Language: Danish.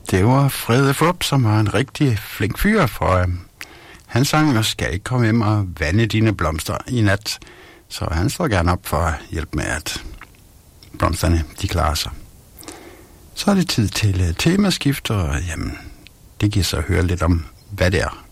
Det var Frede Fup, som var en rigtig flink fyr, for han sang, og skal ikke komme hjem og vande dine blomster i nat. Så han står gerne op for at hjælpe med, at blomsterne, de klarer sig. Så er det tid til temaskift, og jamen, det giver sig at høre lidt om, hvad det er.